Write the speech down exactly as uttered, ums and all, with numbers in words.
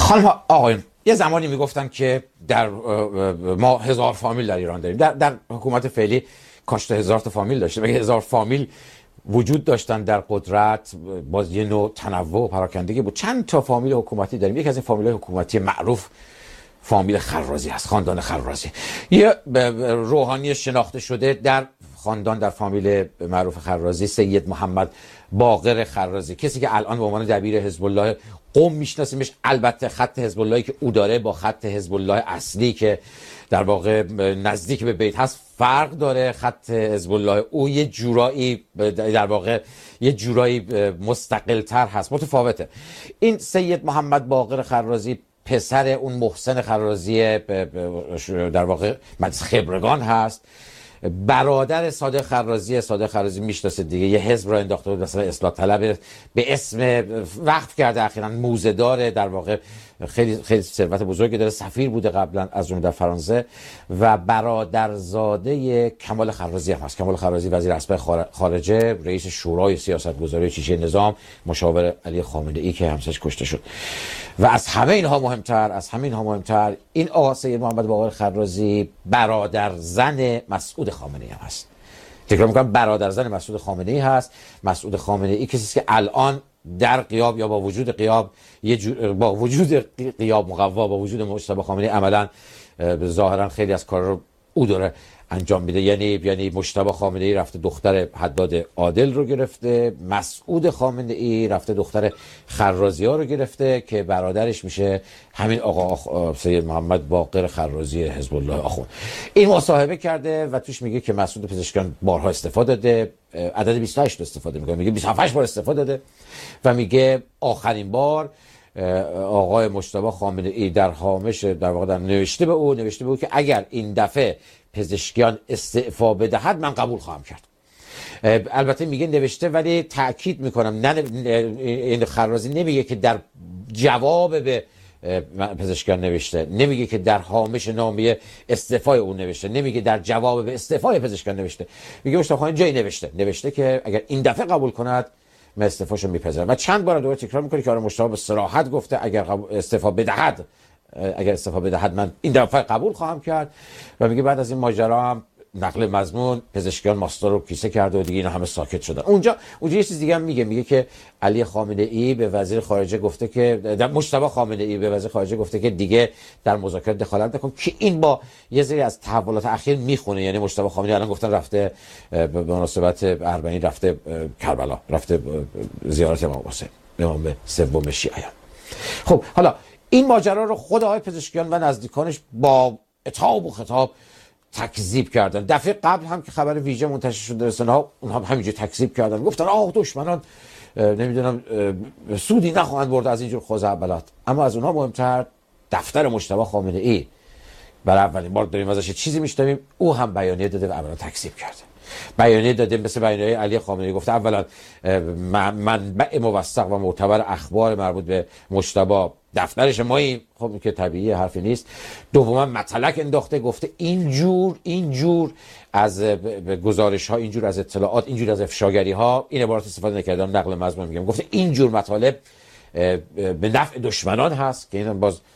خانم آقایون، یه زمانی میگفتن که در ما هزار فامیل در ایران داریم. در, در حکومت فعلی کاش هزار تا فامیل داشتیم. اگه هزار فامیل وجود داشتن در قدرت، باز یه نوع تنوع و پراکندگی بود. چند تا فامیل حکومتی داریم. یکی از این فامیل حکومتی معروف فامیل خرازی هست، خاندان خرازی. یه روحانی شناخته شده در خاندان، در فامیل معروف خرازی، سید محمد باقر خرازی، کسی که الان به عنوان دبیر حزب الله قم میشناسیمش. البته خط حزب اللهی که او داره با خط حزب الله اصلی که در واقع نزدیک به بیت هست فرق داره. خط حزب الله او یه جورایی در واقع یه جورایی مستقل تر هست، متفاوته. این سید محمد باقر خرازی پسر اون محسن خرازی در واقع مجلس خبرگان هست، برادر صادق خرازی. صادق خرازی میشناسه دیگه، یه حزب را انداخته بود مثلا اصلاح طلب، به اسم وقف کرده اخیراً، موزه داره، در واقع خیلی خیلی ثروت بزرگی داره، سفیر بوده قبلا از اون در فرانسه. و برادرزاده کمال خرازی هم هست. کمال خرازی وزیر اسبق خارجه، رئیس شورای سیاستگذاری شیشه نظام، مشاور علی خامنه ای که همسرش کشته شد. و از همه اینها مهمتر از همه اینها مهمتر این آقا سید محمد باقر خرازی برادر زن مسعود خامنه ای هم هست. تکرار میکنم، برادر زن مسعود خامنه ای هست. مسعود خامنه ای کسی است که الان در غیاب یا با وجود غیاب یه جو... با وجود غیاب مقوا با وجود مجتبی خامنه ای عملاً ظاهرا خیلی از کارا رو او داره انجام میده. یعنی یعنی مجتبی خامنه ای رفته دختر حداد عادل رو گرفته، مسعود خامنه ای رفته دختر خرازی ها رو گرفته که برادرش میشه همین آقا سید محمد باقر خرازی حزب الله آخوند. این مصاحبه کرده و توش میگه که مسعود پزشکیان بارها استفاده داده، عدد بیست و هشت استفاده میکنه، میگه بیست و هفت بار استفاده داده و میگه آخرین بار آقای مجتبی خامنه ای در هامش در واقع در نوشته به او نوشته به او که اگر این دفعه پزشکیان استعفا بدهد من قبول خواهم کرد. البته میگه نوشته، ولی تأکید میکنم نه، این خرازی نمیگه که در جواب به پزشکیان نوشته، نمیگه که در هامش نامه استعفای اون نوشته، نمیگه در جواب به استعفای پزشکیان نوشته، میگه مجتبی خامنه جایی نوشته نوشته که اگر این دفعه قبول کند من استعفاشو میپذیرم. و چند بار دوباره تکرار میکنه که آره مجتبی به صراحت گفته اگر استعفا بدهد اگر استعفا بدهد من این دفعه قبول خواهم کرد. و میگه بعد از این ماجرا هم نقل مضمون پزشکیان ماستا رو کیسه کرده و دیگه اینا همه ساکت شدن. اونجا اونجا یه چیز دیگه هم میگه میگه که علی خامنه ای به وزیر خارجه گفته که مجتبی خامنه ای به وزیر خارجه گفته که دیگه در مذاکرات دخالت نکن، که این با یه سری از تحولات اخیر میخونه. یعنی مجتبی خامنه ای الان گفتن رفته به مناسبت اربعین رفته کربلا، رفته زیارت امام حسین، امام سوم شیعیان. خب حالا این ماجرا رو خود آقای پزشکیان و نزدیکانش با عتاب و خطاب تکذیب کردن. دفعه قبل هم که خبر ویژه منتشر شد در رسانه‌ها، اونها هم همینجوری تکذیب کردن، گفتن آه دشمنان نمیدونم سودی نخواهند برد از اینجور خزعبلات. اما از اونها مهمتر دفتر مجتبی خامنه ای برای اولین بار داریم ازش چیزی میشنویم، او هم بیانیه داده و اولا تکذیب کرده. بیانیه داده مثل بیانیه علی خامنه ای، گفته اولا منبع موثق و معتبر اخبار مربوط به مجتبی دفترش ماییم، خب که طبیعی حرفی نیست. دوما مطلق انداخته، گفته اینجور اینجور از گزارش ها، اینجور از اطلاعات، اینجور از افشاگری ها، این عبارات استفاده نکردم، نقل مضمون میگم، گفته اینجور مطالب به نفع دشمنان هست، که این باز